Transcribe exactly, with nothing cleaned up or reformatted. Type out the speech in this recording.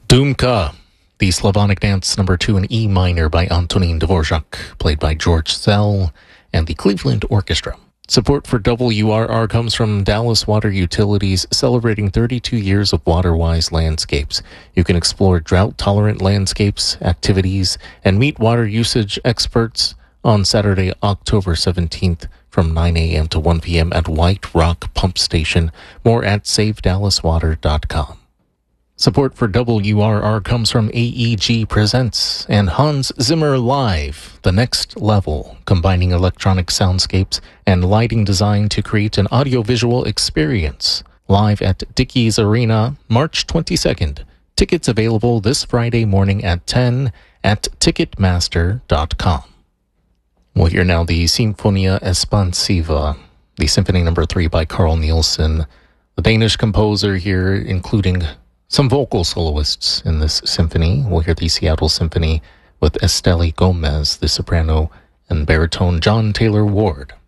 Dumka, the Slavonic Dance number two in E minor by Antonín Dvorak, played by George Szell and the Cleveland Orchestra. Support for W R R comes from Dallas Water Utilities, celebrating thirty-two years of water-wise landscapes. You can explore drought-tolerant landscapes, activities, and meet water usage experts on Saturday, October seventeenth from nine a.m. to one p.m. at White Rock Pump Station. More at save dallas water dot com. Support for W R R comes from A E G Presents and Hans Zimmer Live, the next level, combining electronic soundscapes and lighting design to create an audiovisual experience. Live at Dickies Arena, March twenty-second. Tickets available this Friday morning at ten at ticketmaster dot com. We'll hear now the Sinfonia Espansiva, the Symphony number three by Carl Nielsen, the Danish composer here, including some vocal soloists in this symphony. We'll hear the Seattle Symphony with Estelle Gomez, the soprano, and baritone John Taylor Ward.